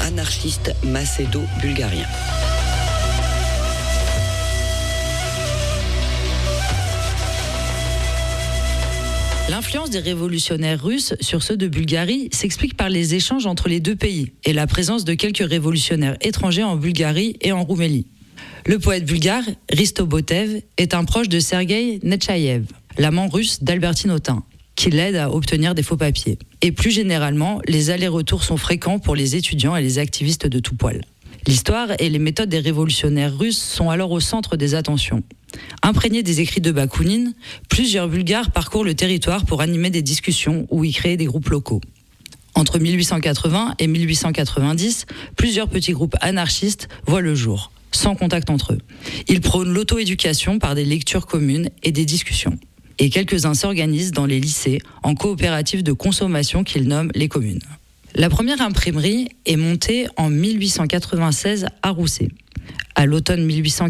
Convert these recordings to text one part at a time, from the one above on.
anarchiste macédo-bulgarien. L'influence des révolutionnaires russes sur ceux de Bulgarie s'explique par les échanges entre les deux pays et la présence de quelques révolutionnaires étrangers en Bulgarie et en Roumélie. Le poète bulgare Risto Botev est un proche de Sergueï Netchaïev, l'amant russe d'Albertine Autain, qui l'aide à obtenir des faux papiers. Et plus généralement, les allers-retours sont fréquents pour les étudiants et les activistes de tout poil. L'histoire et les méthodes des révolutionnaires russes sont alors au centre des attentions. Imprégnés des écrits de Bakounine, plusieurs Bulgares parcourent le territoire pour animer des discussions ou y créer des groupes locaux. Entre 1880 et 1890, plusieurs petits groupes anarchistes voient le jour, sans contact entre eux. Ils prônent l'auto-éducation par des lectures communes et des discussions. Et quelques-uns s'organisent dans les lycées en coopératives de consommation qu'ils nomment les communes. La première imprimerie est montée en 1896 à Rousset. À l'automne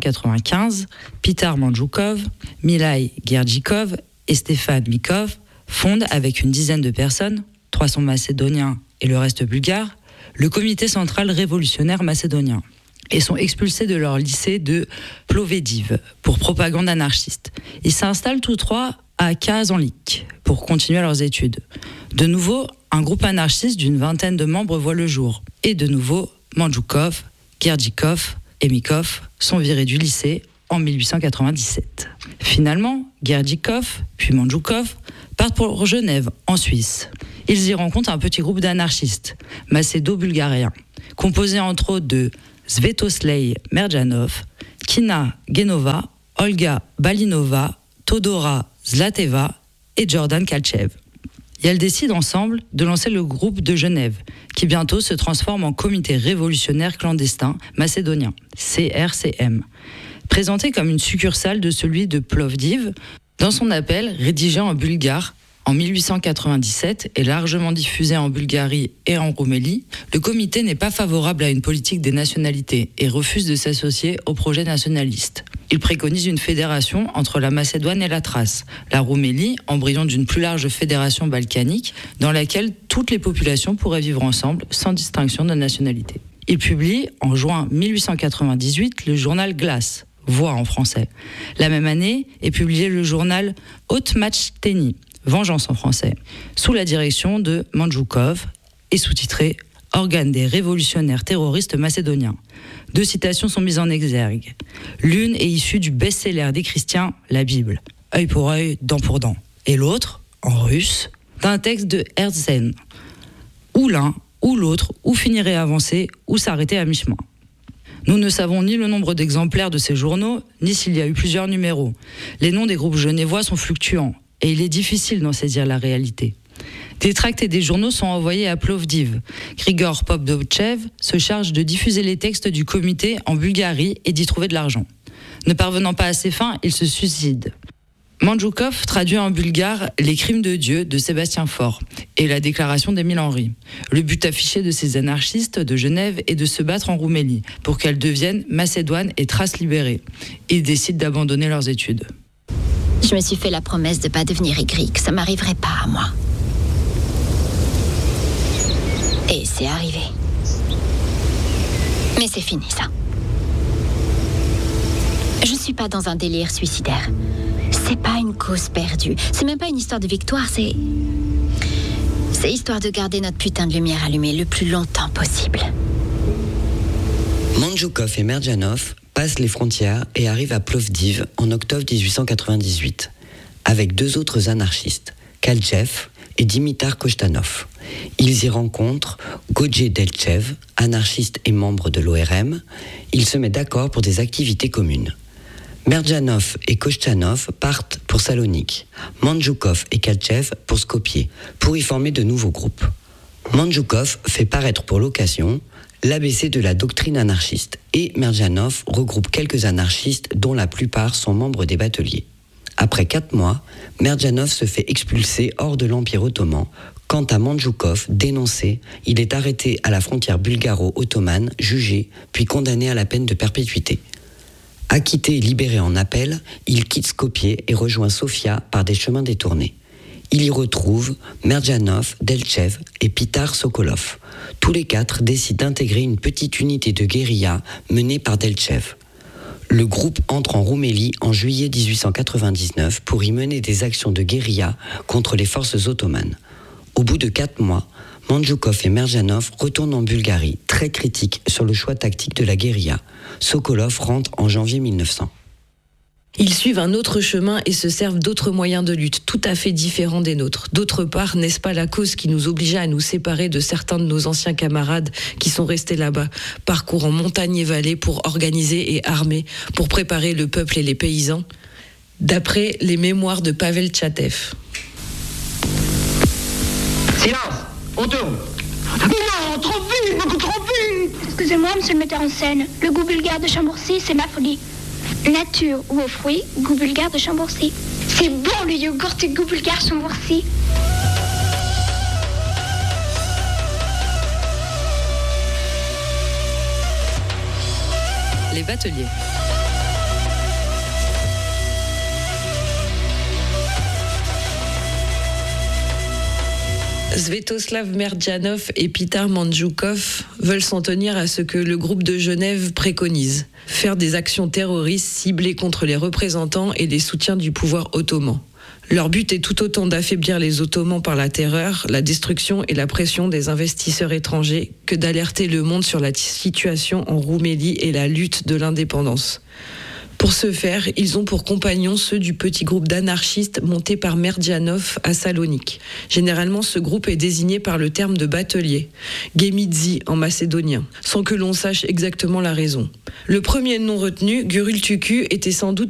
1895, Peter Mandjoukov, Milai Gerdjikov et Stefan Mikov fondent avec une dizaine de personnes, 300 Macédoniens et le reste bulgares, le comité central révolutionnaire macédonien et sont expulsés de leur lycée de Plovdiv pour propagande anarchiste. Ils s'installent tous trois à Kazanlak pour continuer leurs études. De nouveau, un groupe anarchiste d'une vingtaine de membres voit le jour. Et de nouveau, Mandjoukov, Gerdjikov et Mikov sont virés du lycée en 1897. Finalement, Gerdjikov puis Mandjoukov partent pour Genève, en Suisse. Ils y rencontrent un petit groupe d'anarchistes, macédo-bulgariens, composé entre autres de Svetosley Merdjanov, Kina Genova, Olga Balinova, Todora Zlateva et Jordan Kalchev. Et elles décident ensemble de lancer le groupe de Genève, qui bientôt se transforme en comité révolutionnaire clandestin macédonien, CRCM, présenté comme une succursale de celui de Plovdiv. Dans son appel, rédigé en bulgare en 1897 et largement diffusé en Bulgarie et en Roumélie, le comité n'est pas favorable à une politique des nationalités et refuse de s'associer au projet nationaliste. Il préconise une fédération entre la Macédoine et la Thrace, la Roumélie, embryon d'une plus large fédération balkanique dans laquelle toutes les populations pourraient vivre ensemble sans distinction de nationalité. Il publie en juin 1898 le journal Glace, Voix en français. La même année est publié le journal Otmachteni, Vengeance en français, sous la direction de Mandjoukov et sous-titré « Organe des révolutionnaires terroristes macédoniens ». 2 citations sont mises en exergue. L'une est issue du best-seller des chrétiens, la Bible, « œil pour œil, dent pour dent ». Et l'autre, en russe, d'un texte de Herzl, ou l'un, ou l'autre, ou finirait avancer, ou s'arrêter à mi-chemin. Nous ne savons ni le nombre d'exemplaires de ces journaux, ni s'il y a eu plusieurs numéros. Les noms des groupes genevois sont fluctuants, et il est difficile d'en saisir la réalité. Des tracts et des journaux sont envoyés à Plovdiv. Grigor Popdovtchev se charge de diffuser les textes du comité en Bulgarie et d'y trouver de l'argent. Ne parvenant pas à ses fins, il se suicide. Mandjoukov traduit en bulgare Les crimes de Dieu de Sébastien Faure et la déclaration d'Émile Henry. Le but affiché de ces anarchistes de Genève est de se battre en Roumélie pour qu'elles deviennent Macédoine et Thrace libérées. Ils décident d'abandonner leurs études. Je me suis fait la promesse de ne pas devenir aigrie, que ça m'arriverait pas à moi. Et c'est arrivé. Mais c'est fini, ça. Je suis pas dans un délire suicidaire. C'est pas une cause perdue. C'est même pas une histoire de victoire, c'est histoire de garder notre putain de lumière allumée le plus longtemps possible. Mandjoukov et Merdjanov passent les frontières et arrivent à Plovdiv en octobre 1898, avec 2 autres anarchistes, Kalchev et Dimitar Kostanov. Ils y rencontrent Godje Delchev, anarchiste et membre de l'ORM. Ils se mettent d'accord pour des activités communes. Merdjanov et Kostanov partent pour Salonique, Mandjoukov et Kalchev pour Skopje, pour y former de nouveaux groupes. Mandjoukov fait paraître pour l'occasion l'ABC de la doctrine anarchiste et Merdjanov regroupe quelques anarchistes dont la plupart sont membres des bateliers. Après 4 mois, Merdjanov se fait expulser hors de l'Empire ottoman. Quant à Mandjoukov, dénoncé, il est arrêté à la frontière bulgaro-ottomane, jugé, puis condamné à la peine de perpétuité. Acquitté et libéré en appel, il quitte Skopje et rejoint Sofia par des chemins détournés. Il y retrouve Merdjanov, Delchev et Pitar Sokolov. Tous les 4 décident d'intégrer une petite unité de guérilla menée par Delchev. Le groupe entre en Roumélie en juillet 1899 pour y mener des actions de guérilla contre les forces ottomanes. Au bout de 4 mois, Mandjoukov et Merdjanov retournent en Bulgarie, très critiques sur le choix tactique de la guérilla. Sokolov rentre en janvier 1900. Ils suivent un autre chemin et se servent d'autres moyens de lutte, tout à fait différents des nôtres. D'autre part, n'est-ce pas la cause qui nous obligeait à nous séparer de certains de nos anciens camarades qui sont restés là-bas, parcourant montagnes et vallées pour organiser et armer, pour préparer le peuple et les paysans? D'après les mémoires de Pavel Tchatev. Silence! On tourne! Non, trop vite, beaucoup trop vite! Excusez-moi, monsieur le metteur en scène. Le goût bulgare de Chambourcy, c'est ma folie. Nature ou aux fruits, goût bulgare de Chambourcy. C'est bon le yogourt et goût bulgare Chambourcy. Les bateliers. Svetoslav Merdjanov et Pitar Mandjoukov veulent s'en tenir à ce que le groupe de Genève préconise, faire des actions terroristes ciblées contre les représentants et les soutiens du pouvoir ottoman. Leur but est tout autant d'affaiblir les Ottomans par la terreur, la destruction et la pression des investisseurs étrangers que d'alerter le monde sur la situation en Roumélie et la lutte de l'indépendance. Pour ce faire, ils ont pour compagnons ceux du petit groupe d'anarchistes monté par Merdjanov à Salonique. Généralement, ce groupe est désigné par le terme de batelier, Gemidzi en macédonien, sans que l'on sache exactement la raison. Le premier nom retenu, Gurultuku, était sans doute